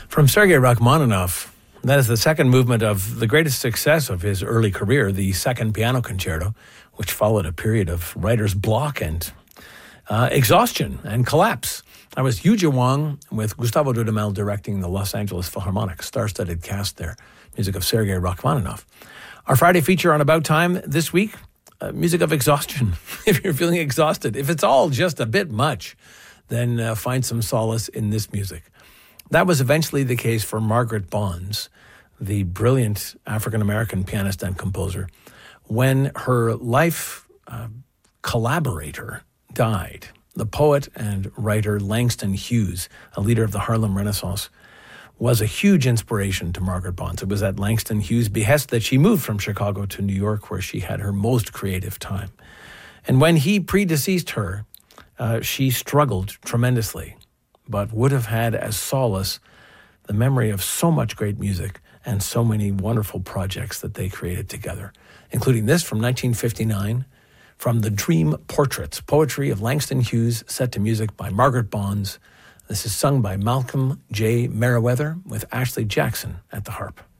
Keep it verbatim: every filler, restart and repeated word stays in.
From Sergei Rachmaninoff, that is the second movement of the greatest success of his early career, the Second Piano Concerto, which followed a period of writer's block and uh, exhaustion and collapse. I was Yu Wang with Gustavo Dudamel directing the Los Angeles Philharmonic, star-studded cast there, music of Sergei Rachmaninoff. Our Friday feature on About Time this week, uh, music of exhaustion. If you're feeling exhausted, if it's all just a bit much, then uh, find some solace in this music. That was eventually the case for Margaret Bonds, the brilliant African-American pianist and composer, when her life uh, collaborator died. The poet and writer Langston Hughes, a leader of the Harlem Renaissance, was a huge inspiration to Margaret Bonds. It was at Langston Hughes' behest that she moved from Chicago to New York, where she had her most creative time. And when he predeceased her, uh, she struggled tremendously, but would have had as solace the memory of so much great music and so many wonderful projects that they created together, including this from nineteen fifty-nine, from the Dream Portraits, poetry of Langston Hughes set to music by Margaret Bonds. This is sung by Malcolm J. Merriweather with Ashley Jackson at the harp.